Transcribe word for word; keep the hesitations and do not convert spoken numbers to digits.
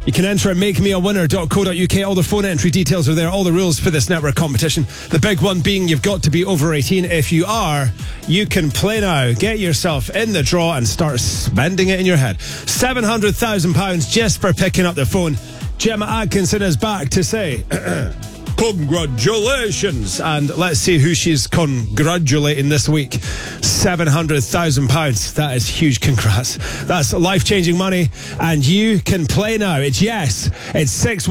You can enter at make me a winner dot co dot uk. All the phone entry details are there. All the rules for this network competition. The big one being you've got to be over eighteen. If you are, you can play now. Get yourself in the draw and start spending it in your head. seven hundred thousand pounds just for picking up the phone. Gemma Atkinson is back to say congratulations. And let's see who she's congratulating this week. seven hundred thousand pounds. That is huge. Congrats. That's life-changing money. And you can play now. It's yes. It's six